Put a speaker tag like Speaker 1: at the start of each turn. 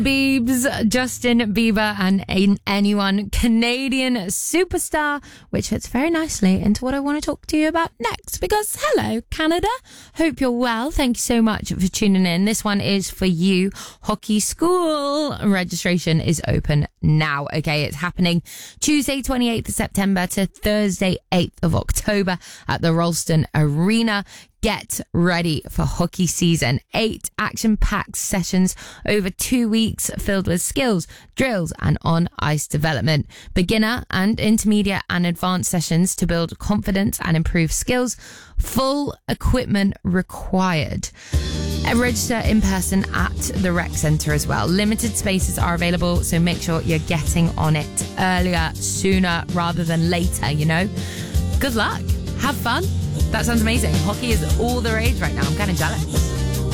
Speaker 1: Biebs, Justin Bieber, and anyone Canadian superstar, which fits very nicely into what I want to talk to you about next. Because hello, Canada. Hope you're well. Thank you so much for tuning in. This one is for you. Hockey School registration is open now. Okay, it's happening Tuesday 28th of September to Thursday 8th of October at the Ralston Arena. Get ready for hockey season. 8 action-packed sessions over 2 weeks filled with skills, drills and on-ice development. Beginner and intermediate and advanced sessions to build confidence and improve skills. Full equipment required. Register in person at the rec centre as well. Limited spaces are available, so make sure you're getting on it earlier, sooner rather than later, you know. Good luck. Have fun. That sounds amazing. Hockey is all the rage right now. I'm kind of jealous.